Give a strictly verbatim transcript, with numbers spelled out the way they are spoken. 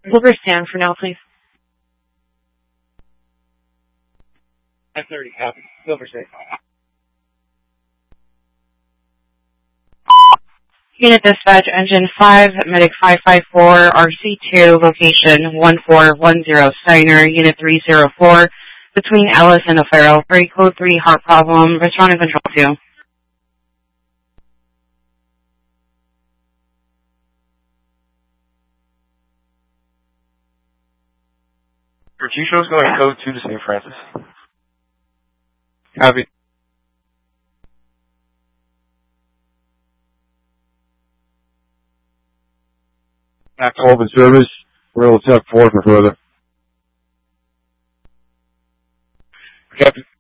Silver stand for now, please. five thirty, copy. Silver six. Unit dispatch, engine five, medic five five four, R C two, location one four one zero, Steiner, unit three zero four, between Alice and O'Farrell, break code three, heart problem, restaurant and control two. Your Q-show is going code two to Saint Francis. Copy. Back to open service. We'll accept four for further. Captain.